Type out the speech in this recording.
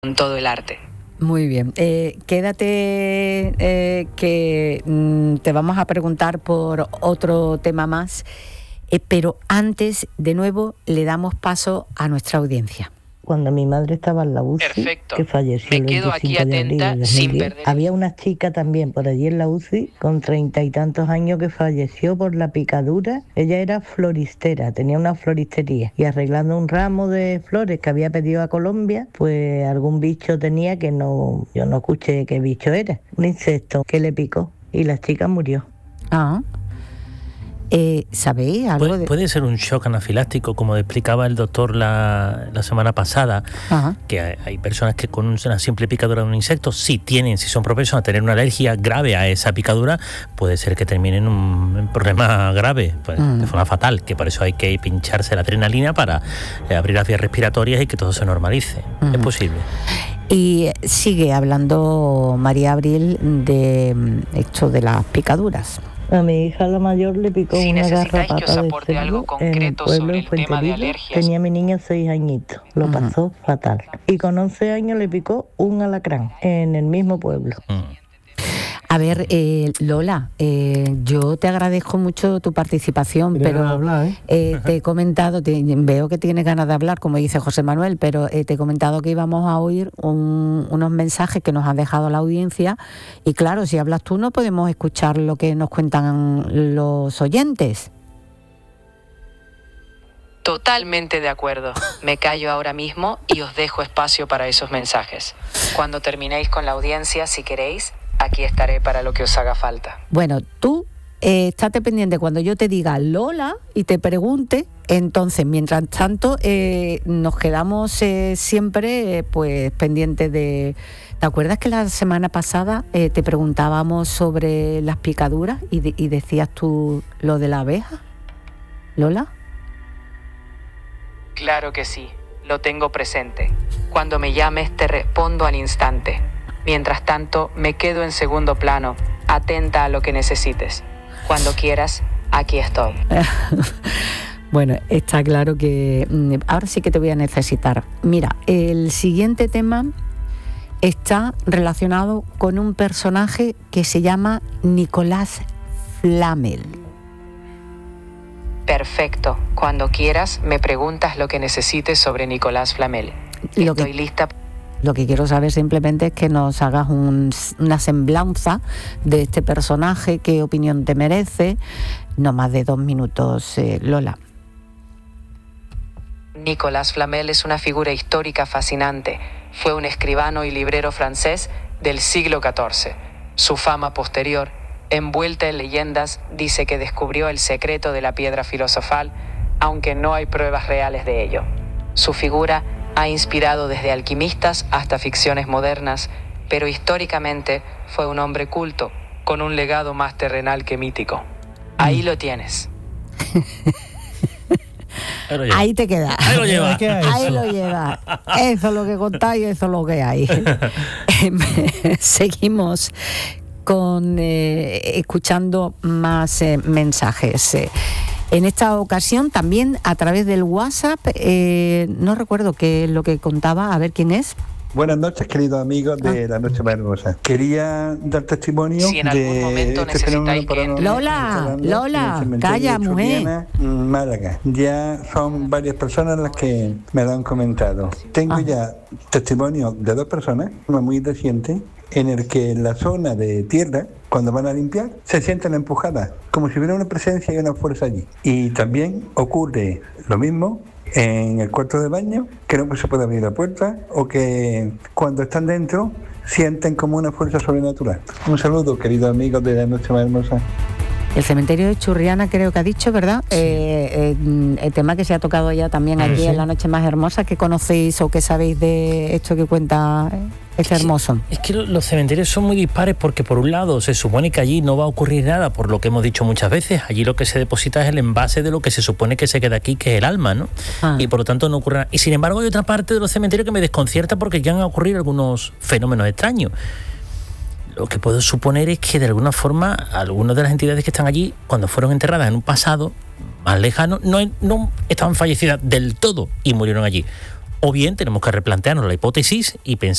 con todo el arte. Muy bien. Quédate que te vamos a preguntar por otro tema más, pero antes, de nuevo, le damos paso a nuestra audiencia. Cuando mi madre estaba en la UCI, Perfecto. que falleció Me el quedo 25 aquí de abril atenta de 2010, sin perder. había una chica también por allí en la UCI con 30 y tantos años que falleció por la picadura. Ella era floristera, tenía una floristería y arreglando un ramo de flores que había pedido a Colombia, pues algún bicho tenía que no, yo no escuché qué bicho era, un insecto que le picó y la chica murió. ¿Sabéis algo de...? Puede ser un shock anafiláctico, como explicaba el doctor la semana pasada. Ajá. Que hay personas que con una simple picadura de un insecto, si son propensos a tener una alergia grave a esa picadura, puede ser que termine en un problema grave, pues, de forma fatal, que por eso hay que pincharse la adrenalina para abrir las vías respiratorias y que todo se normalice. Es posible. Y sigue hablando María Abril de esto de las picaduras. A mi hija la mayor le picó una garrapata de cerdo en el pueblo de Fuentevillas. Tenía mi niña 6 añitos, lo pasó fatal. Y con 11 años le picó un alacrán en el mismo pueblo. A ver, Lola, yo te agradezco mucho tu participación, pero hablar, te he comentado, veo que tienes ganas de hablar, como dice José Manuel, pero te he comentado que íbamos a oír unos mensajes que nos ha dejado la audiencia y claro, si hablas tú no podemos escuchar lo que nos cuentan los oyentes. Totalmente de acuerdo. Me callo ahora mismo y os dejo espacio para esos mensajes. Cuando terminéis con la audiencia, si queréis, aquí estaré para lo que os haga falta. Bueno, tú estate pendiente cuando yo te diga Lola y te pregunte. Entonces, mientras tanto, nos quedamos siempre pues pendientes de... ¿Te acuerdas que la semana pasada te preguntábamos sobre las picaduras y decías tú lo de la abeja? ¿Lola? Claro que sí, lo tengo presente. Cuando me llames te respondo al instante. Mientras tanto, me quedo en segundo plano, atenta a lo que necesites. Cuando quieras, aquí estoy. Bueno, está claro que ahora sí que te voy a necesitar. Mira, el siguiente tema está relacionado con un personaje que se llama Nicolás Flamel. Perfecto. Cuando quieras, me preguntas lo que necesites sobre Nicolás Flamel. Estoy lista. Lo que quiero saber simplemente es que nos hagas una semblanza de este personaje, qué opinión te merece. No más de 2 minutos, Lola. Nicolás Flamel es una figura histórica fascinante. Fue un escribano y librero francés del siglo XIV. Su fama posterior, envuelta en leyendas, dice que descubrió el secreto de la piedra filosofal, aunque no hay pruebas reales de ello. Su figura ha inspirado desde alquimistas hasta ficciones modernas, pero históricamente fue un hombre culto, con un legado más terrenal que mítico. Ahí lo tienes. Ahí te queda. Ahí lo lleva. Ahí lo lleva. Eso es lo que contáis, eso es lo que hay. Seguimos con escuchando más mensajes. En esta ocasión también a través del WhatsApp, no recuerdo qué es lo que contaba, a ver quién es. Buenas noches, queridos amigos de La Noche Más Hermosa. Quería dar testimonio de este fenómeno paranormal. Lola, calla, mujer. Málaga. Ya son varias personas las que me lo han comentado. Tengo ya testimonio de 2 personas, una muy reciente, en el que en la zona de tierra, cuando van a limpiar, se sienten empujadas, como si hubiera una presencia y una fuerza allí. Y también ocurre lo mismo en el cuarto de baño, que no se puede abrir la puerta, o que cuando están dentro sienten como una fuerza sobrenatural. Un saludo, queridos amigos de La Noche Más Hermosa. El cementerio de Churriana creo que ha dicho, ¿verdad? Sí. El tema que se ha tocado ya también aquí en La Noche Más Hermosa. ¿Qué conocéis o qué sabéis de esto que cuenta este hermoso? Es que los cementerios son muy dispares porque por un lado se supone que allí no va a ocurrir nada, por lo que hemos dicho muchas veces. Allí lo que se deposita es el envase de lo que se supone que se queda aquí, que es el alma, ¿no? Y por lo tanto no ocurre nada. Y sin embargo hay otra parte de los cementerios que me desconcierta porque ya han ocurrido algunos fenómenos extraños. Lo que puedo suponer es que de alguna forma algunas de las entidades que están allí, cuando fueron enterradas en un pasado más lejano, no estaban fallecidas del todo y murieron allí. O bien tenemos que replantearnos la hipótesis y pensar